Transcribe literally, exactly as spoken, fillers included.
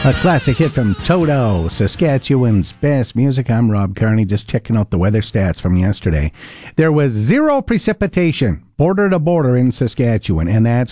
A classic hit from Toto, Saskatchewan's best music. I'm Rob Carney, just checking out the weather stats from yesterday. There was zero precipitation, border to border in Saskatchewan, and that's